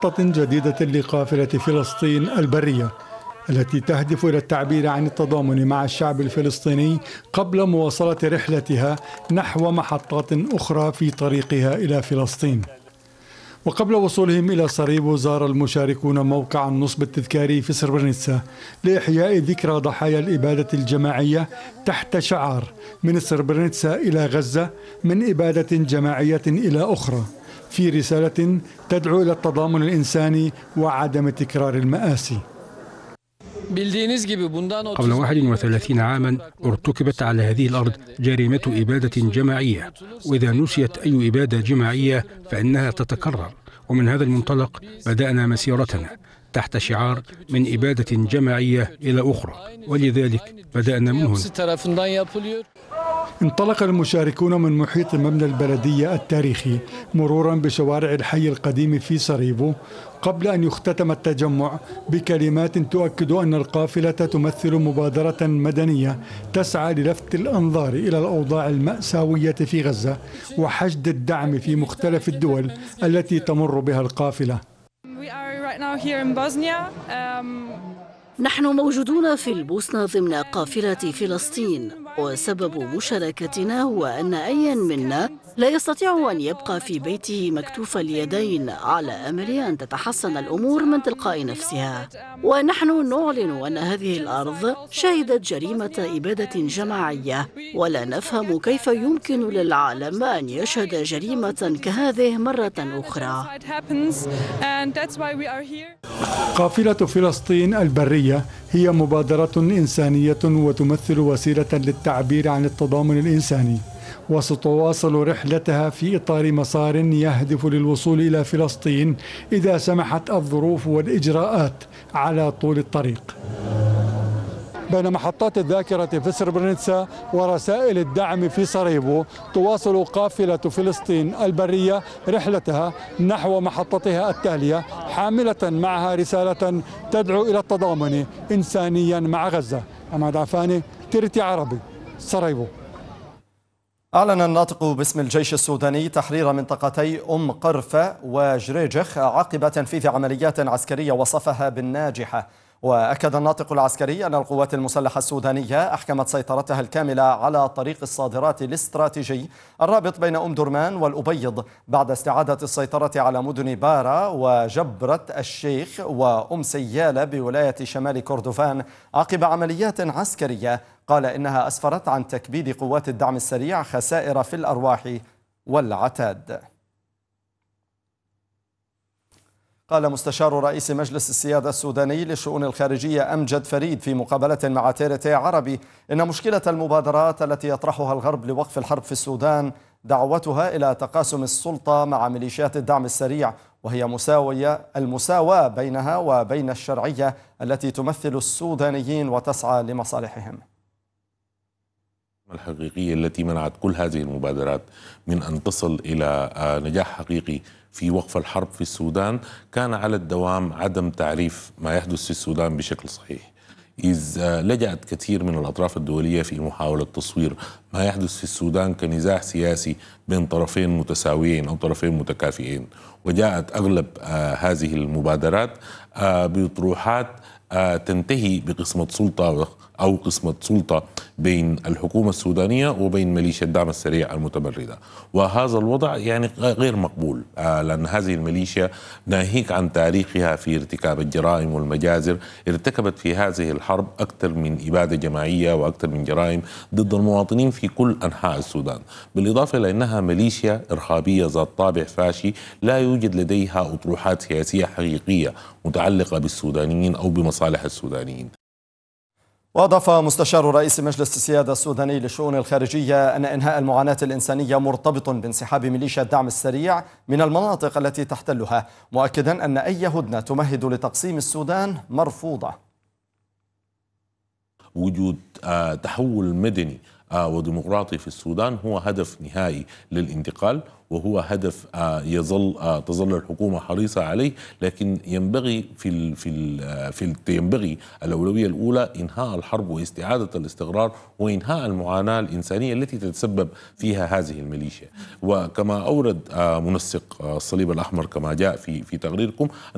خطة جديدة لقافلة فلسطين البرية التي تهدف إلى التعبير عن التضامن مع الشعب الفلسطيني قبل مواصلة رحلتها نحو محطات أخرى في طريقها إلى فلسطين. وقبل وصولهم إلى صريبو زار المشاركون موقع النصب التذكاري في سربرنيتسا لإحياء ذكرى ضحايا الإبادة الجماعية تحت شعار من سربرنيتسا إلى غزة، من إبادة جماعية إلى أخرى، في رسالة تدعو إلى التضامن الإنساني وعدم تكرار المآسي. قبل 31 عاما ارتكبت على هذه الأرض جريمة إبادة جماعية، وإذا نسيت أي إبادة جماعية فإنها تتكرر، ومن هذا المنطلق بدأنا مسيرتنا تحت شعار من إبادة جماعية إلى أخرى، ولذلك بدأنا من هنا. انطلق المشاركون من محيط مبنى البلدية التاريخي مرورا بشوارع الحي القديم في سريبو، قبل أن يختتم التجمع بكلمات تؤكد أن القافلة تمثل مبادرة مدنية تسعى للفت الأنظار إلى الأوضاع المأساوية في غزة وحشد الدعم في مختلف الدول التي تمر بها القافلة. نحن موجودون في البوسنة ضمن قافلة فلسطين، وسبب مشاركتنا هو أن أي منا لا يستطيع أن يبقى في بيته مكتوف اليدين على أمل أن تتحسن الأمور من تلقاء نفسها. ونحن نعلن أن هذه الأرض شهدت جريمة إبادة جماعية، ولا نفهم كيف يمكن للعالم أن يشهد جريمة كهذه مرة أخرى. قافلة فلسطين البرية هي مبادرة إنسانية وتمثل وسيلة للتعبير عن التضامن الإنساني، وستواصل رحلتها في إطار مسار يهدف للوصول إلى فلسطين إذا سمحت الظروف والإجراءات على طول الطريق. بين محطات الذاكرة في سربرنيتسا ورسائل الدعم في سراييفو، تواصل قافلة فلسطين البرية رحلتها نحو محطتها التالية، حاملة معها رسالة تدعو إلى التضامن إنسانيا مع غزة. عماد عفاني، ترتي عربي، سراييفو. أعلن الناطق باسم الجيش السوداني تحرير منطقتي قرفة وجريجخ عقب تنفيذ عمليات عسكرية وصفها بالناجحة. وأكد الناطق العسكري أن القوات المسلحة السودانية أحكمت سيطرتها الكاملة على طريق الصادرات الاستراتيجي الرابط بين درمان والأبيض بعد استعادة السيطرة على مدن بارا وجبرة الشيخ سيالة بولاية شمال كردفان عقب عمليات عسكرية قال إنها أسفرت عن تكبيد قوات الدعم السريع خسائر في الأرواح والعتاد. قال مستشار رئيس مجلس السيادة السوداني للشؤون الخارجية أمجد فريد في مقابلة مع تيرتي عربي إن مشكلة المبادرات التي يطرحها الغرب لوقف الحرب في السودان دعوتها إلى تقاسم السلطة مع ميليشيات الدعم السريع، وهي المساواة بينها وبين الشرعية التي تمثل السودانيين وتسعى لمصالحهم. الحقيقية التي منعت كل هذه المبادرات من أن تصل إلى نجاح حقيقي في وقف الحرب في السودان كان على الدوام عدم تعريف ما يحدث في السودان بشكل صحيح، إذ لجأت كثير من الأطراف الدولية في محاولة تصوير ما يحدث في السودان كنزاع سياسي بين طرفين متساويين أو طرفين متكافئين، وجاءت أغلب هذه المبادرات بطروحات تنتهي بقسمة سلطة أو قسمة سلطة بين الحكومة السودانية وبين ميليشيا الدعم السريع المتمردة، وهذا الوضع يعني غير مقبول، لأن هذه الميليشيا ناهيك عن تاريخها في ارتكاب الجرائم والمجازر، ارتكبت في هذه الحرب أكثر من إبادة جماعية وأكثر من جرائم ضد المواطنين في كل أنحاء السودان، بالإضافة إلى أنها ميليشيا إرهابية ذات طابع فاشي لا يوجد لديها أطروحات سياسية حقيقية متعلقة بالسودانيين أو بمصالح السودانيين. وأضاف مستشار رئيس مجلس السيادة السوداني للشؤون الخارجية أن إنهاء المعاناة الإنسانية مرتبط بانسحاب ميليشيا الدعم السريع من المناطق التي تحتلها، مؤكدا أن أي هدنة تمهد لتقسيم السودان مرفوضة. وجود تحول مدني وديمقراطي في السودان هو هدف نهائي للانتقال، وهو هدف تظل الحكومة حريصة عليه، لكن ينبغي ينبغي الأولوية الأولى إنهاء الحرب واستعادة الاستقرار وإنهاء المعاناة الإنسانية التي تتسبب فيها هذه الميليشيا. وكما أورد منسق الصليب الأحمر كما جاء في تقريركم